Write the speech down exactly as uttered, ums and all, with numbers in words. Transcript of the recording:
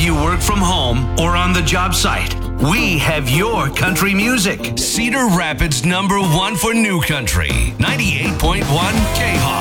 you work from home or on the job site, we have your country music. Cedar Rapids number one for new country, ninety-eight point one K-Hawk.